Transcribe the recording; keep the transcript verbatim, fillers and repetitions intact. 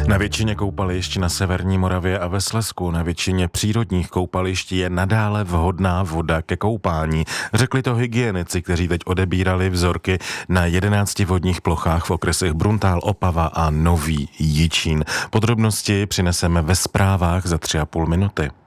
Na většině koupališť na severní Moravě a ve Slezsku, na většině přírodních koupališť je nadále vhodná voda ke koupání. Řekli to hygienici, kteří teď odebírali vzorky na jedenácti vodních plochách v okresech Bruntál, Opava a Nový Jičín. Podrobnosti přineseme ve zprávách za tři a půl minuty.